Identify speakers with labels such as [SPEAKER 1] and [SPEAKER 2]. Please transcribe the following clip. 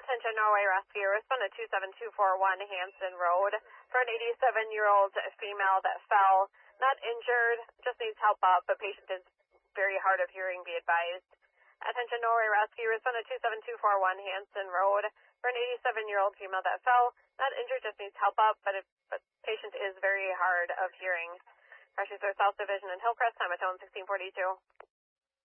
[SPEAKER 1] Attention Norway Rescue, respond to 27241 Hanson Road for an 87-year-old female that fell, not injured, just needs help up, but patient is very hard of hearing, be advised. Attention Norway Rescue, respond to 27241 Hanson Road for an 87-year-old female that fell, not injured, just needs help up, but patient is very hard of hearing. Rescue Source South Division and Hillcrest, time at 1642.